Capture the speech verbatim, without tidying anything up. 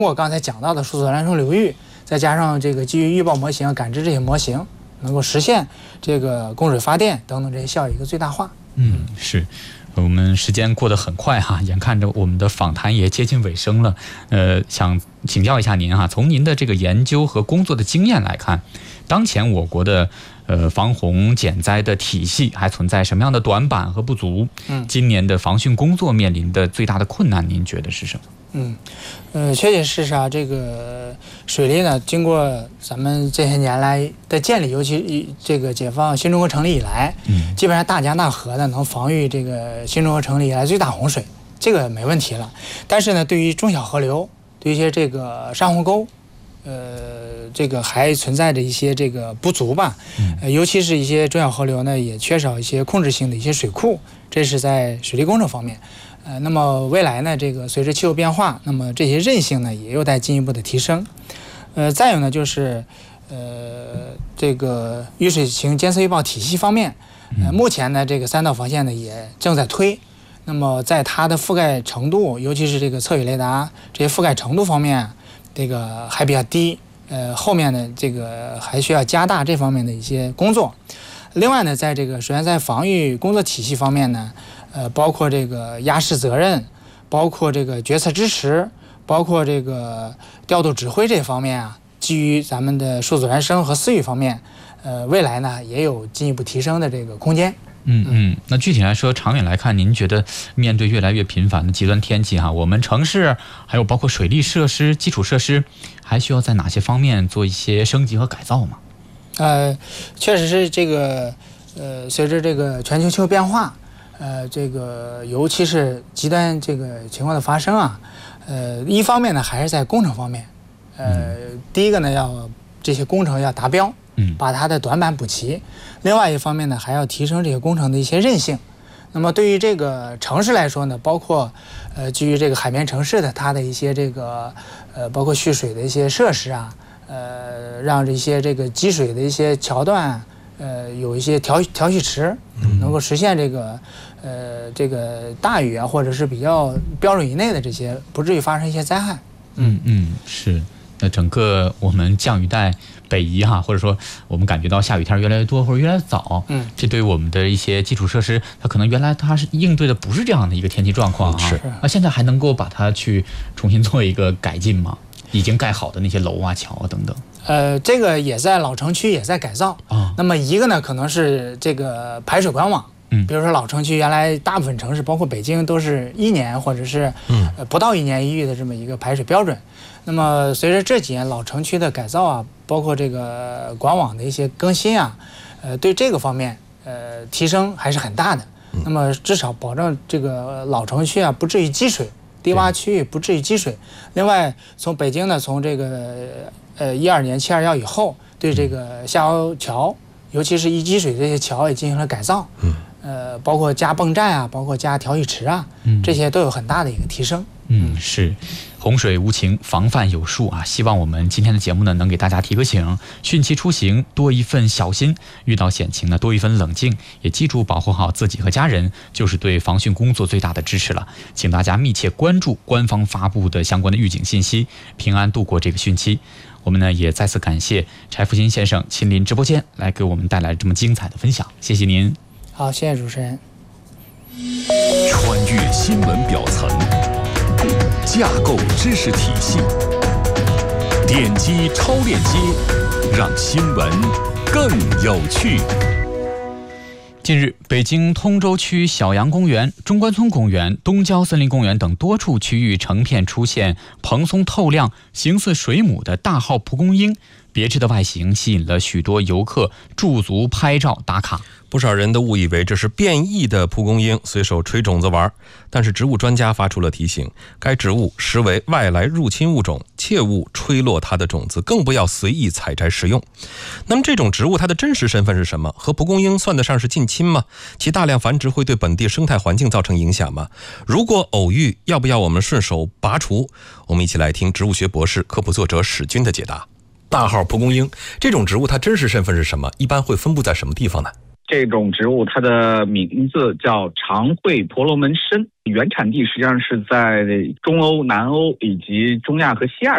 通过刚才讲到的数字孪生流域，再加上这个基于预报模型、感知这些模型，能够实现这个供水发电等等这些效益一个最大化。 嗯，是。我们时间过得很快哈，眼看着我们的访谈也接近尾声了。呃，想请教一下您哈，从您的这个研究和工作的经验来看，当前我国的呃防洪减灾的体系还存在什么样的短板和不足？嗯，今年的防汛工作面临的最大的困难，您觉得是什么？ 嗯，呃，确确实实啊，这个水利呢，经过咱们这些年来的建立，尤其这个解放新中国成立以来，嗯，基本上大江大河呢能防御这个新中国成立以来最大洪水，这个没问题了。但是呢，对于中小河流，对一些这个山洪沟，呃，这个还存在着一些这个不足吧，呃，尤其是一些中小河流呢，也缺少一些控制性的一些水库，这是在水利工程方面。呃，那么未来呢，这个随着气候变化，那么这些韧性呢也有待进一步的提升。呃，再有呢就是，呃，这个雨水情监测预报体系方面，呃，目前呢这个三道防线呢也正在推。那么在它的覆盖程度，尤其是这个测雨雷达这些覆盖程度方面，这个还比较低。呃，后面呢这个还需要加大这方面的一些工作。另外呢，在这个水源灾防御工作体系方面呢，呃，包括这个压实责任，包括这个决策支持，包括这个调度指挥这方面啊，基于咱们的数字孪生和私域方面，呃，未来呢也有进一步提升的这个空间。 嗯嗯，那具体来说，长远来看，您觉得面对越来越频繁的极端天气哈，我们城市还有包括水利设施、基础设施，还需要在哪些方面做一些升级和改造吗？ 呃，确实是这个，呃，随着这个全球气候变化，呃，这个尤其是极端这个情况的发生啊，呃，一方面呢还是在工程方面，呃，嗯、第一个呢要这些工程要达标，嗯，把它的短板补齐；另外一方面呢还要提升这些工程的一些韧性。那么对于这个城市来说呢，包括呃基于这个海绵城市的它的一些这个呃包括蓄水的一些设施啊。呃，让这些这个积水的一些桥段，呃，有一些调调蓄池，能够实现这个，呃，这个大雨啊，或者是比较标准以内的这些，不至于发生一些灾害。 嗯嗯，是。那整个我们降雨带北移哈，或者说我们感觉到下雨天越来越多或者越来越早，嗯，这对我们的一些基础设施，它可能原来它是应对的不是这样的一个天气状况啊，是。那现在还能够把它去重新做一个改进吗？已经盖好的那些楼啊、桥啊等等， 呃，这个也在老城区也在改造啊。那么一个呢，可能是这个排水管网，嗯，比如说老城区原来大部分城市，包括北京，都是一年或者是嗯呃不到一年一遇的这么一个排水标准。那么随着这几年老城区的改造啊，包括这个管网的一些更新啊，呃，对这个方面呃提升还是很大的。那么至少保证这个老城区啊不至于积水。低洼区域不至于积水。另外，从北京呢，从这个呃一二年七二幺以后，对这个下游桥，尤其是易积水这些桥也进行了改造。嗯。呃，包括加泵站啊，包括加调蓄池啊，嗯，这些都有很大的一个提升。 嗯，是。洪水无情，防范有术啊！希望我们今天的节目呢，能给大家提个醒：汛期出行多一份小心，遇到险情呢多一份冷静，也记住保护好自己和家人，就是对防汛工作最大的支持了。请大家密切关注官方发布的相关的预警信息，平安度过这个汛期。我们呢也再次感谢柴复新先生亲临直播间来给我们带来这么精彩的分享，谢谢您。 好，谢谢主持人。 穿越新闻表层，架构知识体系，点击超链接，让新闻更有趣。 近日，北京通州区小杨公园、中关村公园、东郊森林公园等多处区域成片出现蓬松透亮、形似水母的大号蒲公英，别致的外形吸引了许多游客驻足拍照打卡。 不少人都误以为这是变异的蒲公英，随手吹种子玩。但是植物专家发出了提醒，该植物实为外来入侵物种，切勿吹落它的种子，更不要随意采摘食用。那么这种植物它的真实身份是什么？和蒲公英算得上是近亲吗？其大量繁殖会对本地生态环境造成影响吗？如果偶遇，要不要我们顺手拔除？我们一起来听植物学博士、科普作者史军的解答。大号蒲公英这种植物它真实身份是什么？一般会分布在什么地方呢？ 这种植物它的名字叫长喙婆罗门参，原产地实际上是在中欧、南欧以及中亚和西亚